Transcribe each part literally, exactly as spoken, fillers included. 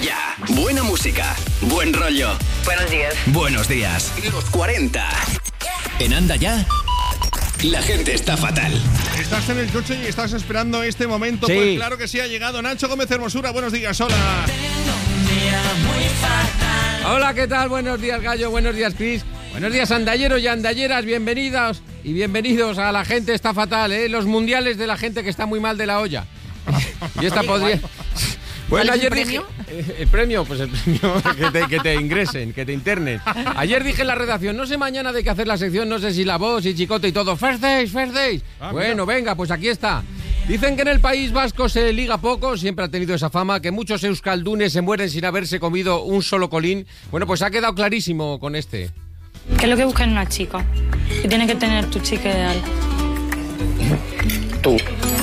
Ya. Buena música. Buen rollo. Buenos días. Buenos días. Los cuarenta. En Anda Ya, la gente está fatal. ¿Estás en el coche y estás esperando este momento? Sí. Pues claro que sí, ha llegado Nacho Gómez Hermosura. Buenos días, hola. Hola, ¿qué tal? Buenos días, Gallo. Buenos días, Chris. Buenos días, andalleros y andalleras. Bienvenidos y bienvenidos a La Gente Está Fatal, ¿eh? Los mundiales de la gente que está muy mal de la olla. Y esta podría... Bueno, ¿Cuál es el ayer premio? dije... eh, el premio, pues el premio que te, que te ingresen, que te internen. Ayer dije en la redacción, no sé mañana de qué hacer la sección, no sé si la voz y Chicote y todo. First days, first days. Ah, bueno, venga, pues aquí está. Dicen que en el País Vasco se liga poco, siempre ha tenido esa fama, que muchos euskaldunes se mueren sin haberse comido un solo colín. Bueno, pues ha quedado clarísimo con este. ¿Qué es lo que buscas en una chica? ¿Qué tiene que tener tu chica ideal? Tú.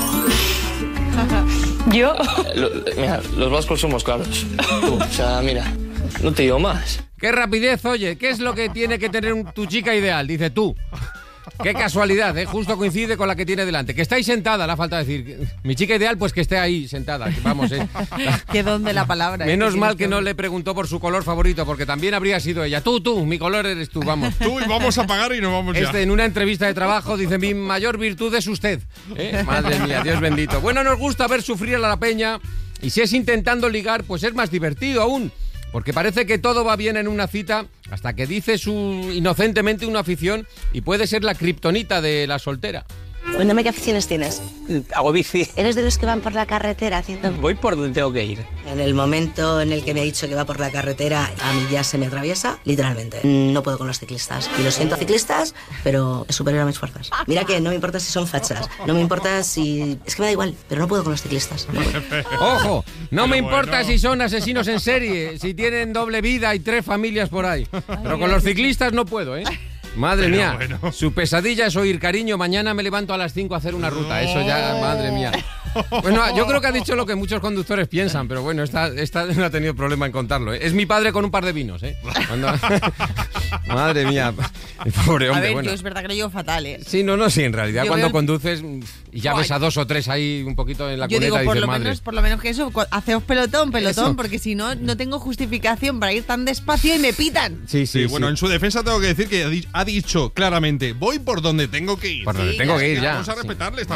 ¿Yo? Lo- mira, los vascos somos claros. Tú, o sea, mira, no te digo más. ¡Qué rapidez, oye! ¿Qué es lo que tiene que tener un- tu chica ideal? Dice tú. ¡Qué casualidad, eh! Justo coincide con la que tiene delante. Que estáis sentada, la falta decir. Mi chica ideal, pues que esté ahí sentada. Que vamos, eh. Qué don de la palabra. Menos eh, mal tienes que no le preguntó por su color favorito, porque también habría sido ella. Tú, tú, mi color eres tú, vamos. Tú y vamos a pagar y nos vamos ya. Este, en una entrevista de trabajo, dice, mi mayor virtud es usted. ¿Eh? Madre mía, Dios bendito. Bueno, nos gusta ver sufrir a la peña, y si es intentando ligar, pues es más divertido aún. Porque parece que todo va bien en una cita hasta que dice su inocentemente una afición y puede ser la kriptonita de la soltera. Cuéntame qué aficiones tienes. Hago bici. ¿Eres de los que van por la carretera haciendo...? Voy por donde tengo que ir. En el momento en el que me ha dicho que va por la carretera, a mí ya se me atraviesa, literalmente. No puedo con los ciclistas. Y lo siento, ciclistas, pero es superior a mis fuerzas. Mira que no me importa si son fachas, no me importa si... Es que me da igual, pero no puedo con los ciclistas. No puedo. ¡Ojo! No me Pero importa bueno. si son asesinos en serie, si tienen doble vida y tres familias por ahí. Pero con los ciclistas no puedo, ¿eh? Madre Pero mía, bueno. su pesadilla es oír, cariño, mañana me levanto a las cinco a hacer una ruta. Eso ya, madre mía. Bueno, yo creo que ha dicho lo que muchos conductores piensan, pero bueno, esta, esta no ha tenido problema en contarlo, ¿eh? Es mi padre con un par de vinos, ¿eh? Cuando... Madre mía, pobre A hombre, ver, bueno. yo es verdad que lo llevo fatal, ¿eh? Sí, no, no, sí, en realidad Yo cuando veo- conduces y ya ves Buah. a dos o tres ahí un poquito en la Yo cuneta digo, y por dices, lo, madre... menos, por lo menos que eso, cu- haceos pelotón, pelotón, Eso. porque si no, no tengo justificación para ir tan despacio y me pitan. Sí, sí, Sí, bueno, sí. en su defensa tengo que decir que ha di- ha dicho claramente, voy por donde tengo que ir. Por donde Sí, tengo ya, que ir ya. Vamos a sí. respetarles Madre